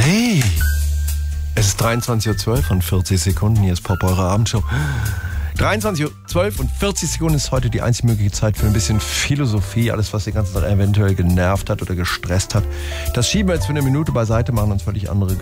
Hey, es ist 23.12 Uhr und 40 Sekunden. Hier ist Pop, eure Abendshow. 23.12 Uhr und 40 Sekunden ist heute die einzige mögliche Zeit für ein bisschen Philosophie. Alles, was den ganzen Tag eventuell genervt hat oder gestresst hat, das schieben wir jetzt für eine Minute beiseite, machen uns völlig andere